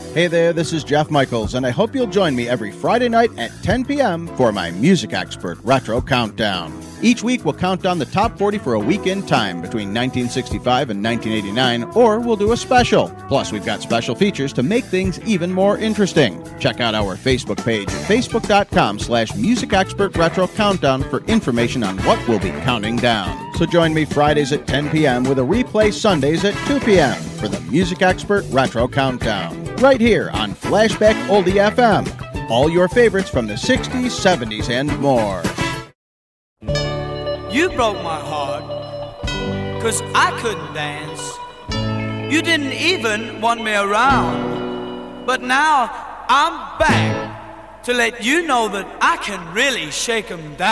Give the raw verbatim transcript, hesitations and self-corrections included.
Hey there, this is Jeff Michaels, and I hope you'll join me every Friday night at ten p.m. for my Music Expert Retro Countdown. Each week, we'll count down the top forty for a week in time between nineteen sixty-five and nineteen eighty-nine, or we'll do a special. Plus, we've got special features to make things even more interesting. Check out our Facebook page at facebook.com slash Music Expert Retro Countdown for information on what we'll be counting down. So join me Fridays at ten p.m. with a replay Sundays at two p.m. for the Music Expert Retro Countdown. Right here on Flashback Oldie F M. All your favorites from the sixties, seventies, and more. You broke my heart, 'cause I couldn't dance. You didn't even want me around. But now I'm back to let you know that I can really shake 'em down.